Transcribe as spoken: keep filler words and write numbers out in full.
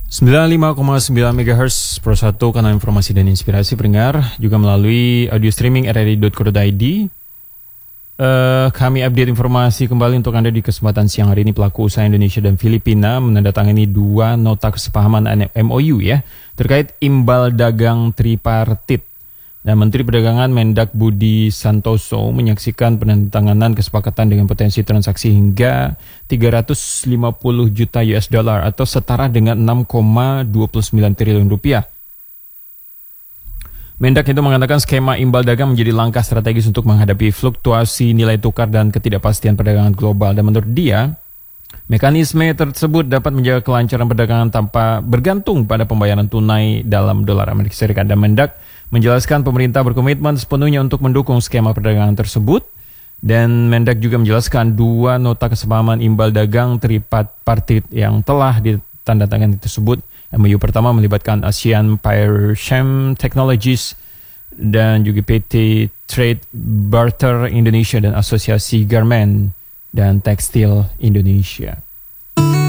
sembilan puluh lima koma sembilan megahertz Pro satu kanal informasi dan inspirasi pendengar, juga melalui audio streaming r r i dot co dot i d. Uh, kami update informasi kembali untuk Anda di kesempatan siang hari ini. Pelaku usaha Indonesia dan Filipina menandatangani dua nota kesepahaman M O U ya terkait imbal dagang tripartit. Dan Menteri Perdagangan Mendak Budi Santoso menyaksikan penandatanganan kesepakatan dengan potensi transaksi hingga tiga ratus lima puluh juta U S dollar atau setara dengan enam koma dua sembilan triliun rupiah. Mendak itu mengatakan skema imbal dagang menjadi langkah strategis untuk menghadapi fluktuasi nilai tukar dan ketidakpastian perdagangan global. Dan menurut dia, mekanisme tersebut dapat menjaga kelancaran perdagangan tanpa bergantung pada pembayaran tunai dalam dolar Amerika Serikat. Dan Mendak menjelaskan pemerintah berkomitmen sepenuhnya untuk mendukung skema perdagangan tersebut. Dan Mendak juga menjelaskan dua nota kesepahaman imbal dagang tripartit yang telah ditandatangani tersebut. M O U pertama melibatkan ASEAN Pearsham Technologies dan juga P T Trade Barter Indonesia dan Asosiasi Garment dan Tekstil Indonesia.